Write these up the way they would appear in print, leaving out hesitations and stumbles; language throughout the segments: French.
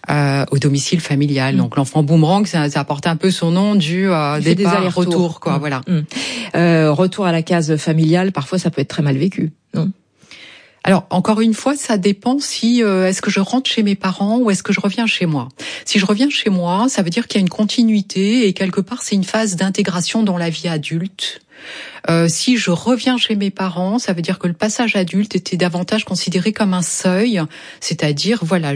au domicile familial. Donc l'enfant boomerang, ça a porté un peu son nom du des allers-retours, quoi. Voilà. Retour à la case familiale, parfois ça peut être très mal vécu, non ? Alors, encore une fois, ça dépend si est-ce que je rentre chez mes parents ou est-ce que je reviens chez moi. Si je reviens chez moi, ça veut dire qu'il y a une continuité et quelque part, c'est une phase d'intégration dans la vie adulte. Si je reviens chez mes parents, ça veut dire que le passage adulte était davantage considéré comme un seuil, c'est-à-dire voilà,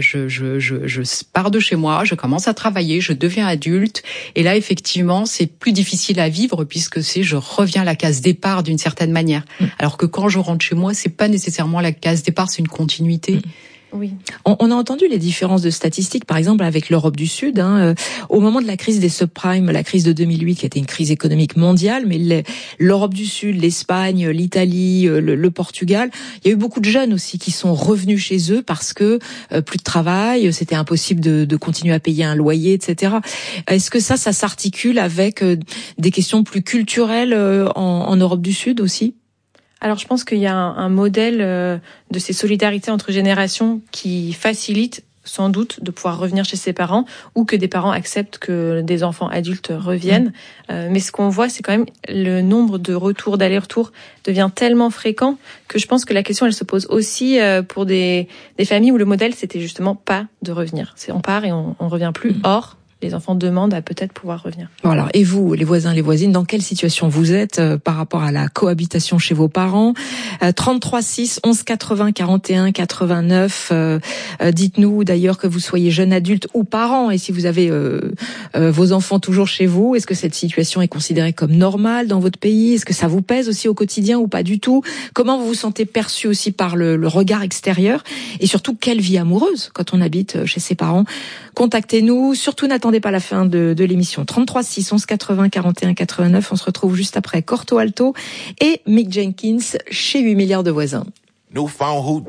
je pars de chez moi, je commence à travailler, je deviens adulte, et là effectivement c'est plus difficile à vivre puisque je reviens à la case départ d'une certaine manière. Alors que quand je rentre chez moi, c'est pas nécessairement la case départ, c'est une continuité. Oui. On a entendu les différences de statistiques, par exemple avec l'Europe du Sud. Au moment de la crise des subprimes, la crise de 2008, qui était une crise économique mondiale, mais l'Europe du Sud, l'Espagne, l'Italie, le Portugal, il y a eu beaucoup de jeunes aussi qui sont revenus chez eux parce que plus de travail, c'était impossible de continuer à payer un loyer, etc. Est-ce que ça s'articule avec des questions plus culturelles en Europe du Sud aussi ? Alors je pense qu'il y a un modèle de ces solidarités entre générations qui facilite sans doute de pouvoir revenir chez ses parents ou que des parents acceptent que des enfants adultes reviennent. Mais ce qu'on voit, c'est quand même le nombre de retours, d'allers-retours devient tellement fréquent que je pense que la question, elle se pose aussi pour des familles où le modèle, c'était justement pas de revenir. On part et on revient plus. Or, les enfants demandent à peut-être pouvoir revenir. Voilà. Et vous, les voisins, les voisines, dans quelle situation vous êtes par rapport à la cohabitation chez vos parents ? 33 6 11 80 41 89. Dites-nous d'ailleurs que vous soyez jeune adulte ou parent, et si vous avez vos enfants toujours chez vous, est-ce que cette situation est considérée comme normale dans votre pays ? Est-ce que ça vous pèse aussi au quotidien ou pas du tout ? Comment vous vous sentez perçu aussi par le regard extérieur ? Et surtout, quelle vie amoureuse quand on habite chez ses parents ? Contactez-nous. Surtout, n'attendez pas la fin de l'émission. 33 6 11 80 41 89. On se retrouve juste après Corto Alto et Mick Jenkins chez 8 milliards de voisins.